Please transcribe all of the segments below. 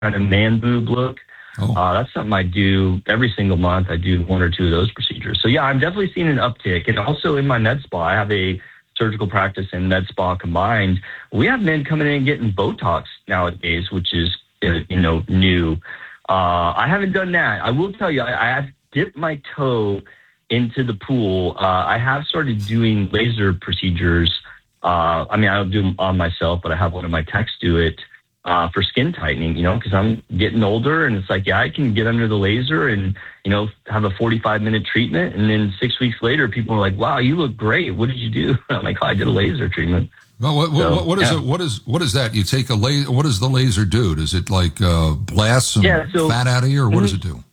kind of man boob look. That's something I do every single month. I do 1 or 2 of those procedures. So yeah, I'm definitely seeing an uptick. And also in my med spa, I have a surgical practice and med spa combined. We have men coming in and getting Botox nowadays, which is, new. I haven't done that. I will tell you, I have dipped my toe into the pool. I have started doing laser procedures. I don't do them on myself, but I have one of my techs do it for skin tightening, because I'm getting older, and it's like, yeah, I can get under the laser and, have a 45-minute treatment. And then 6 weeks later, people are like, wow, you look great. What did you do? I'm like, I did a laser treatment. Well, what is it? What is that? You take a laser. What does the laser do? Does it blast some fat out of you, or what does it do?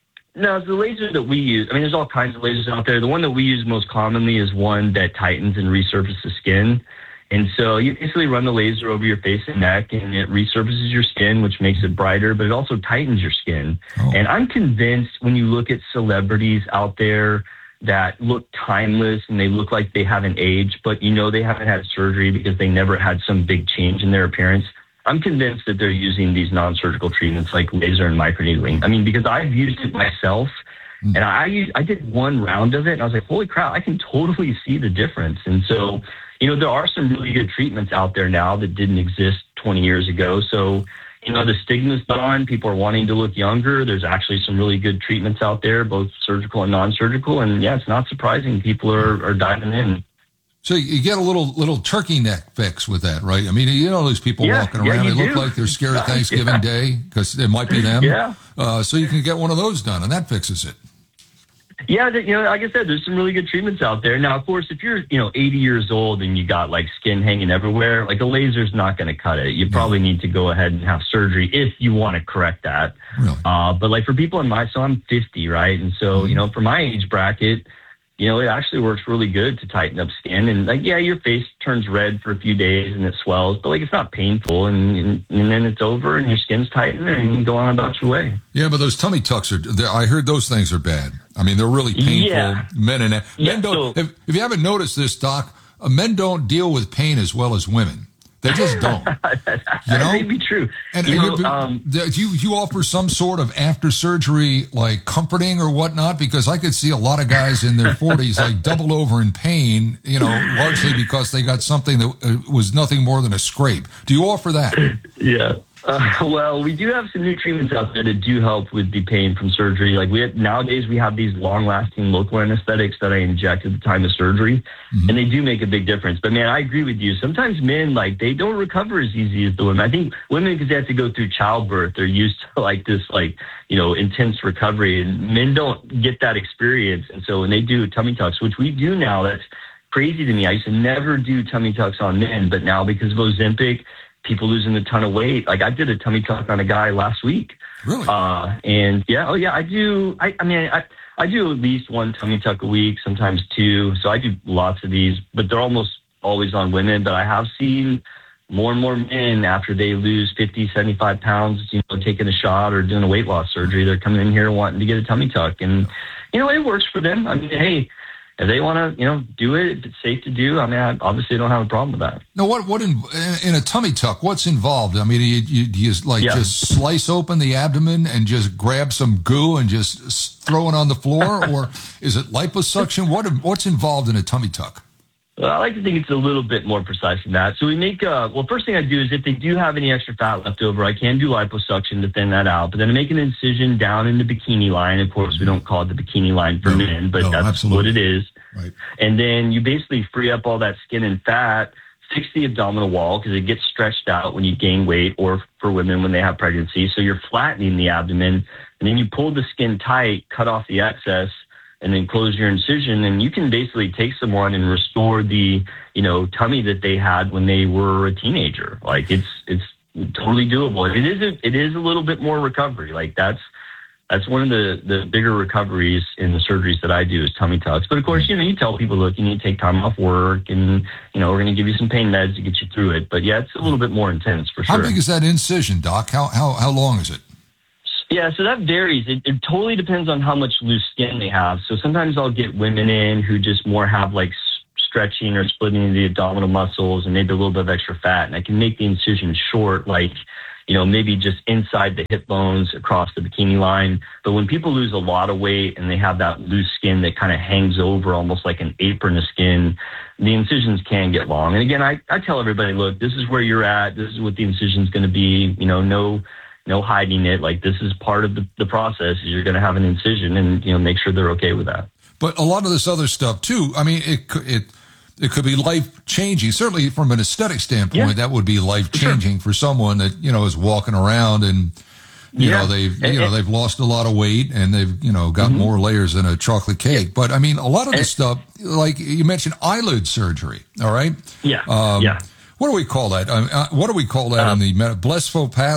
No, the laser that we use, there's all kinds of lasers out there. The one that we use most commonly is one that tightens and resurfaces the skin. And so you basically run the laser over your face and neck, and it resurfaces your skin, which makes it brighter, but it also tightens your skin. And I'm convinced when you look at celebrities out there that look timeless and they look like they haven't aged, but they haven't had surgery because they never had some big change in their appearance. I'm convinced that they're using these non-surgical treatments like laser and microneedling. Because I've used it myself, and I did 1 round of it, and I was like, holy crap, I can totally see the difference. And so, there are some really good treatments out there now that didn't exist 20 years ago. So, the stigma's gone. People are wanting to look younger. There's actually some really good treatments out there, both surgical and non-surgical. And yeah, it's not surprising people are diving in. So you get a little turkey neck fix with that, right? These people walking around, they look like they're scared of Thanksgiving Day because it might be them. So you can get one of those done, and that fixes it. Yeah, like I said, there's some really good treatments out there. Now, of course, if you're, 80 years old and you got skin hanging everywhere, a laser's not going to cut it. You probably need to go ahead and have surgery if you want to correct that. Really? But for people so I'm 50, right? And so, for my age bracket, it actually works really good to tighten up skin. And your face turns red for a few days and it swells, but it's not painful. And then it's over and your skin's tightened and you can go on about your way. Yeah, but those tummy tucks I heard those things are bad. They're really painful. Yeah. Men don't. If you haven't noticed this, Doc, men don't deal with pain as well as women. They just don't. That may be true. And you offer some sort of after surgery comforting or whatnot, because I could see a lot of guys in their 40s double over in pain, largely because they got something that was nothing more than a scrape. Do you offer that? Yeah. Well, we do have some new treatments out there that do help with the pain from surgery. Nowadays we have these long-lasting local anesthetics that I inject at the time of surgery, and they do make a big difference. But man, I agree with you. Sometimes men they don't recover as easy as the women. I think women, because they have to go through childbirth, they're used to this intense recovery, and men don't get that experience. And so when they do tummy tucks, which we do now, that's crazy to me. I used to never do tummy tucks on men, but now because of Ozempic, people losing a ton of weight. I did a tummy tuck on a guy last week. Really? And I do. I do at least 1 tummy tuck a week, sometimes 2. So I do lots of these, but they're almost always on women. But I have seen more and more men after they lose 50, 75 pounds, taking a shot or doing a weight loss surgery. They're coming in here wanting to get a tummy tuck, and it works for them. Hey, if they want to, do it, if it's safe to do, I obviously don't have a problem with that. No, what in a tummy tuck, what's involved? Do you just slice open the abdomen and just grab some goo and just throw it on the floor? Or is it liposuction? What's involved in a tummy tuck? Well, I like to think it's a little bit more precise than that. So we make, first thing I do is if they do have any extra fat left over, I can do liposuction to thin that out. But then I make an incision down in the bikini line. Of course, we don't call it the bikini line for men, but that's absolutely what it is. Right. And then you basically free up all that skin and fat, fix the abdominal wall because it gets stretched out when you gain weight, or for women when they have pregnancy. So you're flattening the abdomen, and then you pull the skin tight, cut off the excess, and then close your incision, and you can basically take someone and restore the, tummy that they had when they were a teenager. It's totally doable. It is a little bit more recovery. That's one of the bigger recoveries in the surgeries that I do is tummy tucks. But of course, you tell people, look, you need to take time off work, and we're going to give you some pain meds to get you through it. But yeah, it's a little bit more intense for sure. How big is that incision, Doc? How long is it? Yeah, so that varies. It totally depends on how much loose skin they have. So sometimes I'll get women in who just more have stretching or splitting the abdominal muscles and maybe a little bit of extra fat, and I can make the incision short, maybe just inside the hip bones across the bikini line. But when people lose a lot of weight and they have that loose skin that kind of hangs over almost like an apron of skin, the incisions can get long. And again, I tell everybody, look, this is where you're at. This is what the incision's going to be. No hiding it. Like, this is part of the process. You're going to have an incision, and make sure they're okay with that. But a lot of this other stuff too. I mean, it could be life changing. Certainly, from an aesthetic standpoint, that would be life changing for someone that is walking around and they've lost a lot of weight and they've got more layers than a chocolate cake. But I mean, a lot of the stuff, like you mentioned, eyelid surgery. All right. What do we call that? What do we call that in the bless?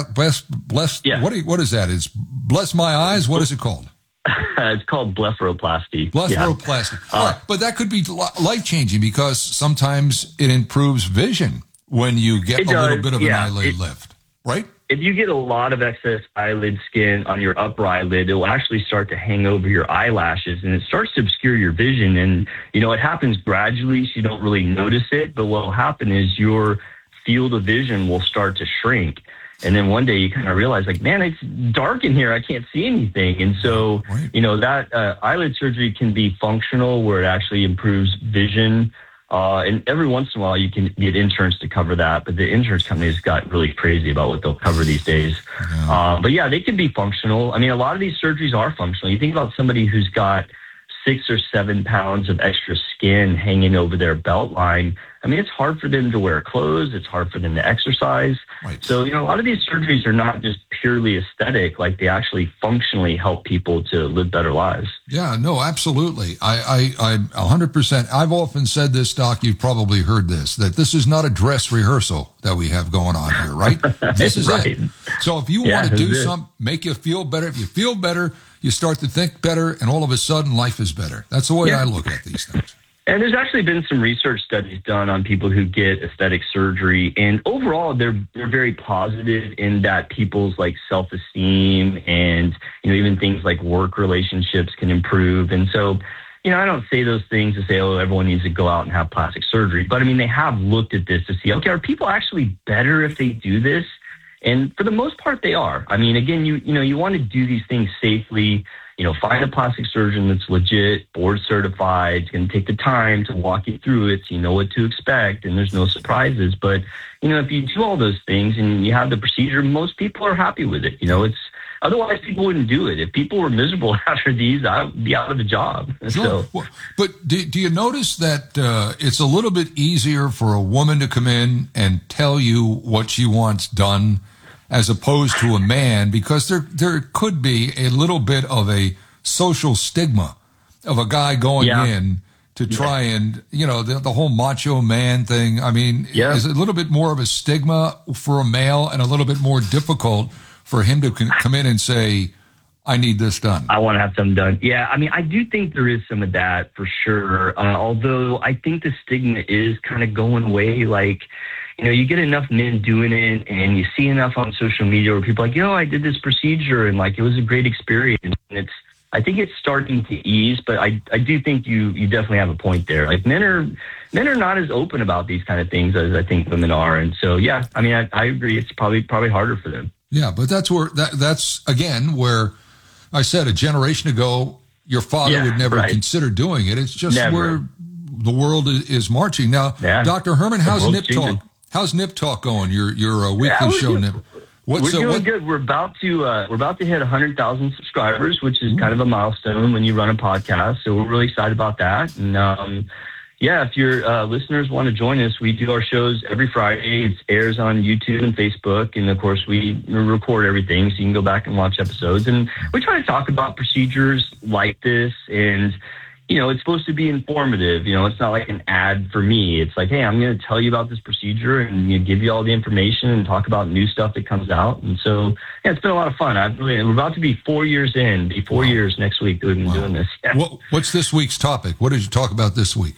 Yeah. What is that? It's bless my eyes. What is it called? It's called blepharoplasty. Blepharoplasty. Right. But that could be life changing because sometimes it improves vision when you get a little bit of an eyelid lift, right? If you get a lot of excess eyelid skin on your upper eyelid, it will actually start to hang over your eyelashes, and it starts to obscure your vision. And, it happens gradually, so you don't really notice it. But what will happen is your field of vision will start to shrink. And then one day you kind of realize, like, man, it's dark in here. I can't see anything. And so, that eyelid surgery can be functional where it actually improves vision. And every once in a while, you can get insurance to cover that. But the insurance companies got really crazy about what they'll cover these days. Yeah. But they can be functional. I mean, a lot of these surgeries are functional. You think about somebody who's got 6 or 7 pounds of extra skin hanging over their belt line. I mean, it's hard for them to wear clothes. It's hard for them to exercise. Right. So, a lot of these surgeries are not just purely aesthetic. Like, they actually functionally help people to live better lives. Yeah, no, absolutely. I 100%. I've often said this, Doc, you've probably heard this, that this is not a dress rehearsal that we have going on here, right? This is right. It. So if you want to do something, make you feel better. If you feel better, you start to think better, and all of a sudden life is better. That's the way I look at these things. And there's actually been some research studies done on people who get aesthetic surgery, and overall they're very positive in that people's like self-esteem and even things like work relationships can improve. And so I don't say those things to say, oh, everyone needs to go out and have plastic surgery, but I mean, they have looked at this to see, okay, are people actually better if they do this? And for the most part, they are. I mean, again, you want to do these things safely. Find a plastic surgeon that's legit, board certified. It's going to take the time to walk you through it so you know what to expect and there's no surprises. But, if you do all those things and you have the procedure, most people are happy with it. Otherwise people wouldn't do it. If people were miserable after these, I would be out of a job. Sure. So, but do you notice that it's a little bit easier for a woman to come in and tell you what she wants done as opposed to a man, because there could be a little bit of a social stigma of a guy going in to try and, the whole macho man thing. I mean, is it a little bit more of a stigma for a male and a little bit more difficult for him to come in and say, I need this done? I want to have something done. Yeah, I mean, I do think there is some of that for sure. Although I think the stigma is kind of going away. Like, you get enough men doing it and you see enough on social media where people are like, I did this procedure and like, it was a great experience. And I think it's starting to ease, but I do think you definitely have a point there. Like men are not as open about these kind of things as I think women are. And so, I mean, I agree. It's probably harder for them. Yeah. But that's again, where I said a generation ago, your father would never consider doing it. It's just where the world is marching. Now, Dr. Herman, how's Nip Talk? How's Nip Talk going? Your weekly show, Nip. We're doing good. We're about to hit 100,000 subscribers, which is kind of a milestone when you run a podcast. So we're really excited about that. And if your listeners want to join us, we do our shows every Friday. It airs on YouTube and Facebook, and of course we record everything, so you can go back and watch episodes. And we try to talk about procedures like this and. It's supposed to be informative. It's not like an ad for me. It's like, hey, I'm going to tell you about this procedure and give you all the information and talk about new stuff that comes out. And so, it's been a lot of fun. We're about to be 4 years in. Be 4 years next week that we've been doing this. Yeah. What's this week's topic? What did you talk about this week?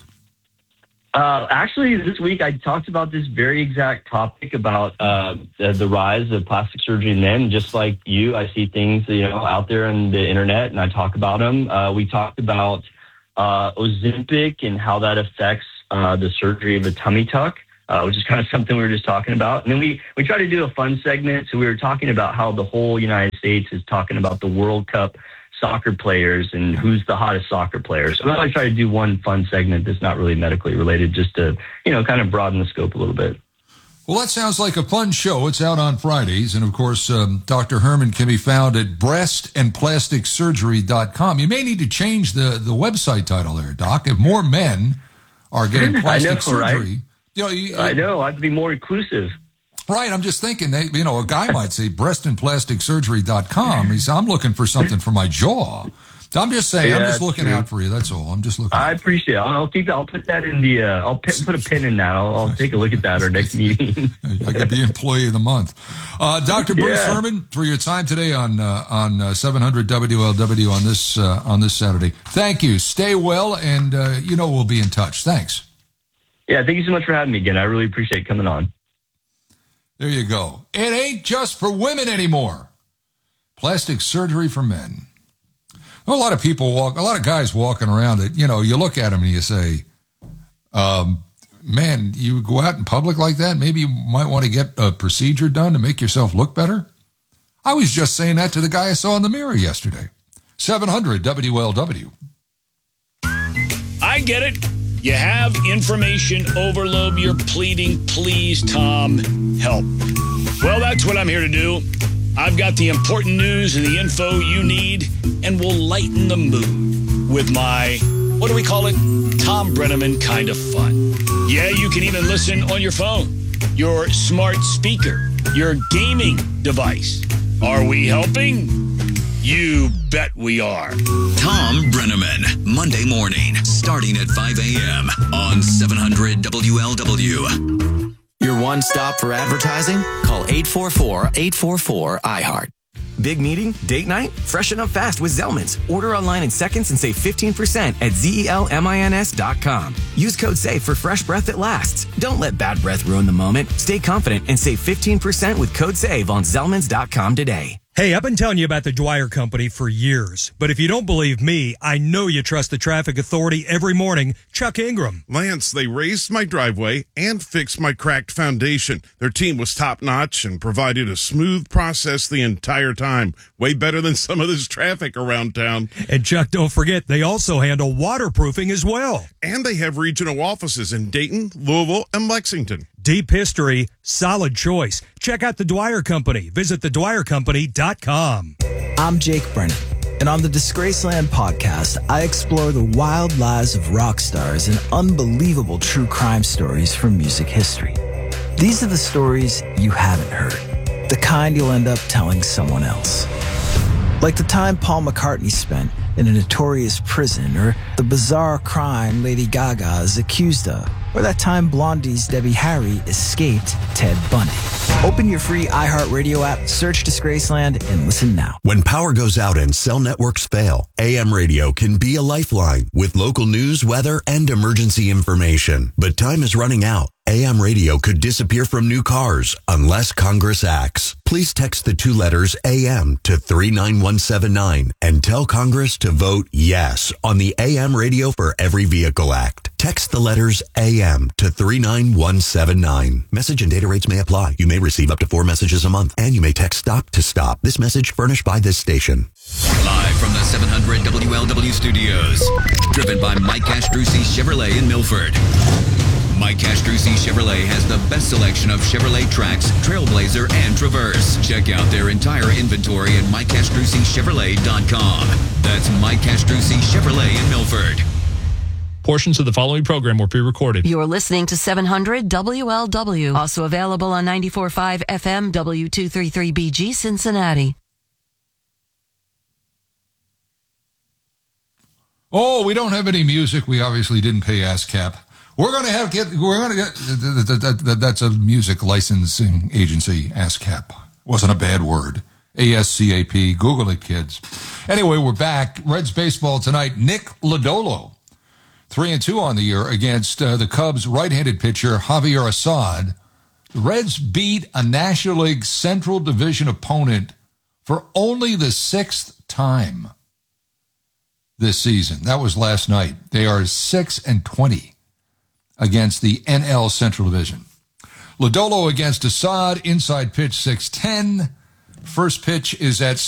Actually, this week I talked about this very exact topic about the rise of plastic surgery in men. Just like you, I see things out there on the internet, and I talk about them. We talked about Ozempic and how that affects the surgery of a tummy tuck. which is kind of something we were just talking about. And then we tried to do a fun segment. So we were talking about how the whole United States is talking about the World Cup soccer players and who's the hottest soccer player. So I try to do one fun segment that's not really medically related, just to, kind of broaden the scope a little bit. Well, that sounds like a fun show. It's out on Fridays. And, of course, Dr. Herman can be found at breastandplasticsurgery.com. You may need to change the website title there, Doc. If more men are getting plastic surgery. Right? I know. I'd be more inclusive. Right. I'm just thinking, a guy might say breastandplasticsurgery.com. He says, I'm looking for something for my jaw. I'm just saying, I'm just looking out for you. That's all. I'm just looking. I appreciate it. I'll put that in the, put a pin in that. I'll take a look at that our next meeting. I could be Employee of the Month. Dr. Bruce Herman, for your time today on 700 WLW on this Saturday. Thank you. Stay well, and we'll be in touch. Thanks. Yeah, thank you so much for having me again. I really appreciate coming on. There you go. It ain't just for women anymore. Plastic surgery for men. A lot of guys walking around it, you look at them and you say, man, you go out in public like that, maybe you might want to get a procedure done to make yourself look better. I was just saying that to the guy I saw in the mirror yesterday. 700 WLW. I get it. You have information overload. You're pleading, please, Tom, help. Well, that's what I'm here to do. I've got the important news and the info you need, and we'll lighten the mood with my, what do we call it? Tom Brenneman kind of fun. Yeah, you can even listen on your phone, your smart speaker, your gaming device. Are we helping? You bet we are. Tom Brenneman, Monday morning, starting at 5 a.m. on 700 WLW. Your one stop for advertising? Call 844-844-iHeart. Big meeting? Date night? Freshen up fast with Zellman's. Order online in seconds and save 15% at ZELMINS.com. Use code SAFE for fresh breath that lasts. Don't let bad breath ruin the moment. Stay confident and save 15% with code SAVE on Zellmans.com today. Hey, I've been telling you about the Dwyer Company for years. But if you don't believe me, I know you trust the traffic authority every morning, Chuck Ingram. Lance, they raised my driveway and fixed my cracked foundation. Their team was top-notch and provided a smooth process the entire time. Way better than some of this traffic around town. And Chuck, don't forget, they also handle waterproofing as well. And they have regional offices in Dayton, Louisville, and Lexington. Deep history, solid choice. Check out the Dwyer Company. Visit thedwyercompany.com. I'm Jake Brennan, and on the Disgraceland podcast, I explore the wild lives of rock stars and unbelievable true crime stories from music history. These are the stories you haven't heard, the kind you'll end up telling someone else. Like the time Paul McCartney spent in a notorious prison, or the bizarre crime Lady Gaga is accused of, or that time Blondie's Debbie Harry escaped Ted Bundy. Open your free iHeartRadio app, search Disgraceland, and listen now. When power goes out and cell networks fail, AM radio can be a lifeline with local news, weather, and emergency information. But time is running out. AM radio could disappear from new cars unless Congress acts. Please text the 2 letters AM to 39179 and tell Congress to vote yes on the AM Radio for Every Vehicle Act. Text the letters AM to 39179. Message and data rates may apply. You may receive up to 4 messages a month, and you may text STOP to STOP. This message furnished by this station. Live from the 700 WLW studios. Driven by Mike Castrucci Chevrolet in Milford. Mike Castrucci Chevrolet has the best selection of Chevrolet Trax, Trailblazer, and Traverse. Check out their entire inventory at MikeCastrucciChevrolet.com. That's Mike Castrucci Chevrolet in Milford. Portions of the following program were pre-recorded. You're listening to 700 WLW. Also available on 94.5 FM W233BG Cincinnati. Oh, we don't have any music. We obviously didn't pay ASCAP. We're going to get, that's a music licensing agency, ASCAP. Wasn't a bad word. ASCAP. Google it, kids. Anyway, we're back. Reds baseball tonight. Nick Lodolo, 3-2 on the year against the Cubs' right-handed pitcher, Javier Assad. The Reds beat a National League Central Division opponent for only the 6th time this season. That was last night. They are 6-20 against the NL Central Division. Lodolo against Assad, inside pitch 6:10. First pitch is at